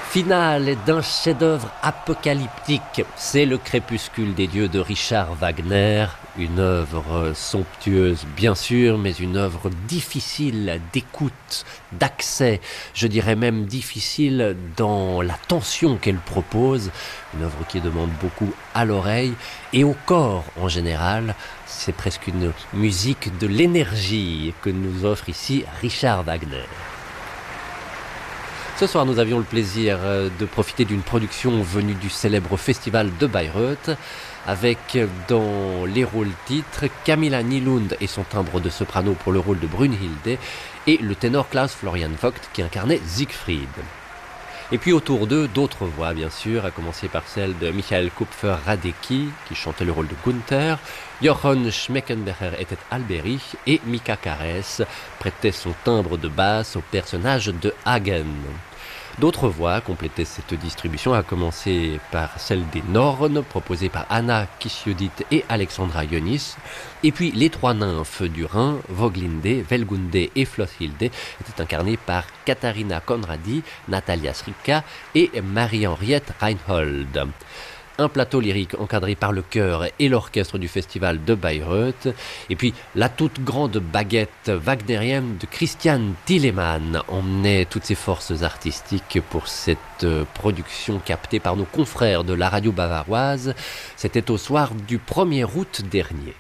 Finale d'un chef-d'œuvre apocalyptique, c'est Le Crépuscule des dieux de Richard Wagner, une œuvre somptueuse bien sûr, mais une œuvre difficile d'écoute, d'accès, je dirais même difficile dans la tension qu'elle propose, une œuvre qui demande beaucoup à l'oreille et au corps en général. C'est presque une musique de l'énergie que nous offre ici Richard Wagner. Ce soir, nous avions le plaisir de profiter d'une production venue du célèbre festival de Bayreuth, avec dans les rôles titres Camilla Nylund et son timbre de soprano pour le rôle de Brünnhilde et le ténor Klaus Florian Vogt qui incarnait Siegfried. Et puis autour d'eux, d'autres voix bien sûr, à commencer par celle de Michael Kupfer-Radecki qui chantait le rôle de Gunther, Jochen Schmeckenbecher était Alberich et Mika Kares prêtait son timbre de basse au personnage de Hagen. D'autres voix complétaient cette distribution, à commencer par celle des Nornes, proposée par Anna Kisjudit et Alexandra Ionis. Et puis les trois nymphes du Rhin, Voglinde, Velgunde et Flothilde, étaient incarnées par Katharina Conradi, Natalia Srika et Marie-Henriette Reinhold. Un plateau lyrique encadré par le chœur et l'orchestre du festival de Bayreuth. Et puis la toute grande baguette wagnérienne de Christian Thielemann emmenait toutes ses forces artistiques pour cette production captée par nos confrères de la radio bavaroise. C'était au soir du 1er août dernier.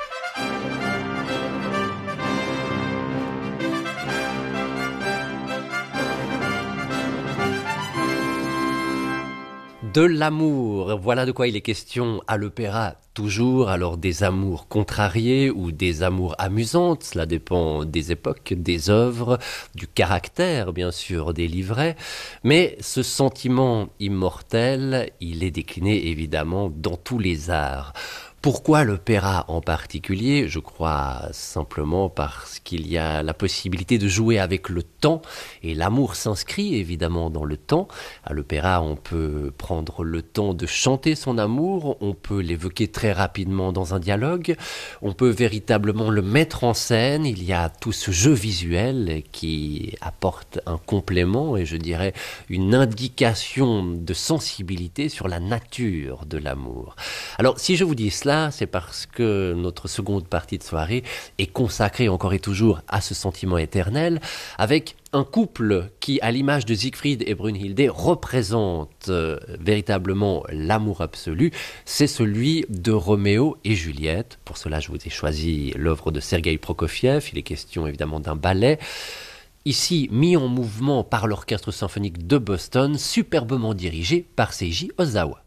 De l'amour, voilà de quoi il est question à l'opéra, toujours, alors des amours contrariés ou des amours amusantes, cela dépend des époques, des œuvres, du caractère bien sûr des livrets, mais ce sentiment immortel, il est décliné évidemment dans tous les arts. Pourquoi l'opéra en particulier ? Je crois simplement parce qu'il y a la possibilité de jouer avec le temps et l'amour s'inscrit évidemment dans le temps. À l'opéra, on peut prendre le temps de chanter son amour, on peut l'évoquer très rapidement dans un dialogue, on peut véritablement le mettre en scène. Il y a tout ce jeu visuel qui apporte un complément et je dirais une indication de sensibilité sur la nature de l'amour. Alors si je vous dis cela, c'est parce que notre seconde partie de soirée est consacrée encore et toujours à ce sentiment éternel, avec un couple qui, à l'image de Siegfried et Brünnhilde, représente véritablement l'amour absolu. C'est celui de Roméo et Juliette. Pour cela, je vous ai choisi l'œuvre de Sergueï Prokofiev. Il est question évidemment d'un ballet. Ici, mis en mouvement par l'Orchestre symphonique de Boston, superbement dirigé par Seiji Ozawa.